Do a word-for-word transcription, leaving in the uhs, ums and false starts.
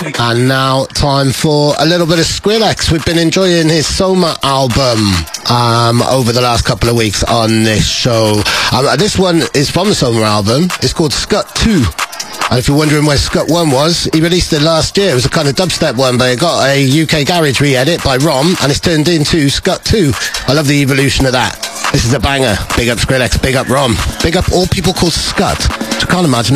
And now time for a little bit of Skrillex. We've been enjoying his Soma album um, over the last couple of weeks on this show. Um, this one is from the Soma album. It's called Scut two. And if you're wondering where Scut one was, he released it last year. It was a kind of dubstep one, but it got a U K garage re-edit by Rom, and it's turned into Scut two. I love the evolution of that. This is a banger. Big up Skrillex, big up Rom, big up all people called Scut. I can't imagine